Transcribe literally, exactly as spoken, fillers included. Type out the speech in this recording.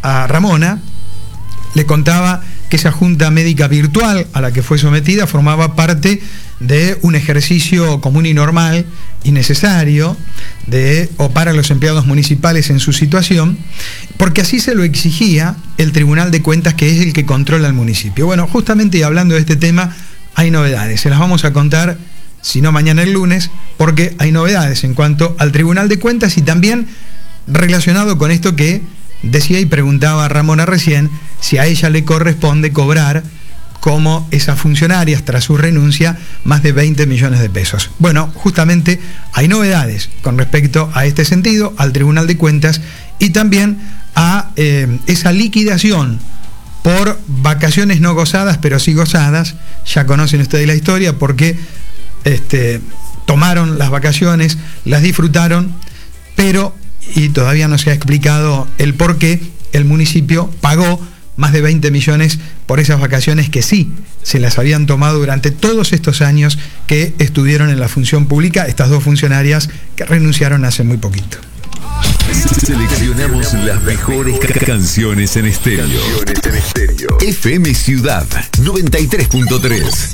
a Ramona, le contaba que esa junta médica virtual a la que fue sometida formaba parte de un ejercicio común y normal y necesario de o para los empleados municipales en su situación, porque así se lo exigía el Tribunal de Cuentas, que es el que controla el municipio. Bueno, justamente y hablando de este tema, hay novedades, se las vamos a contar, si no mañana el lunes, porque hay novedades en cuanto al Tribunal de Cuentas y también relacionado con esto que decía y preguntaba Ramona recién, si a ella le corresponde cobrar, como esas funcionarias, tras su renuncia, más de veinte millones de pesos. Bueno, justamente hay novedades con respecto a este sentido, al Tribunal de Cuentas y también a eh, esa liquidación por vacaciones no gozadas, pero sí gozadas. Ya conocen ustedes la historia, porque este, tomaron las vacaciones, las disfrutaron, pero, y todavía no se ha explicado el por qué, el municipio pagó más de veinte millones por esas vacaciones que sí se las habían tomado durante todos estos años que estuvieron en la función pública, estas dos funcionarias que renunciaron hace muy poquito. Seleccionamos las mejores canciones en estéreo. F M Ciudad noventa y tres punto tres.